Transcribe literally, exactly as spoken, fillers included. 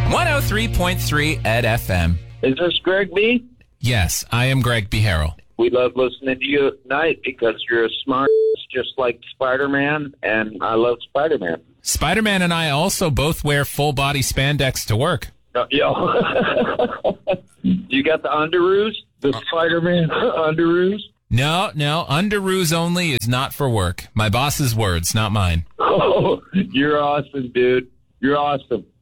one oh three point three Ed F M. Is this Greg B? Yes, I am Greg B. Harrell. We love listening to you at night because you're a smart, just like Spider-Man, and I love Spider-Man. Spider-Man and I also both wear full-body spandex to work. Uh, yo. You got the underoos? The Spider-Man underoos? No, no, underoos only is not for work. My boss's words, not mine. Oh, you're awesome, dude. You're awesome.